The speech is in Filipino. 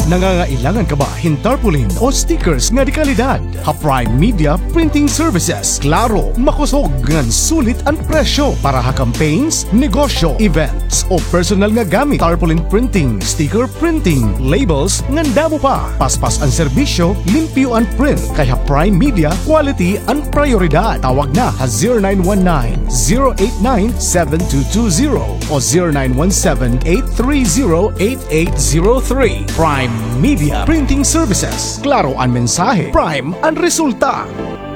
Nangangailangan ka ba hin tarpaulin o stickers nga di kalidad? Ha Prime Media Printing Services. Klaro, makusog ngan sulit ang presyo para ha campaigns, negosyo, events o personal nga gamit. Tarpaulin printing, sticker printing, labels ngan damo pa. Paspas ang serbisyo, limpyo ang print. Kaya Prime Media, quality ang prioridad. Tawag na ha 0919-089-7220 o 0917-830-8803. Prime Media Printing Services. Klaro ang mensahe, Prime ang resulta.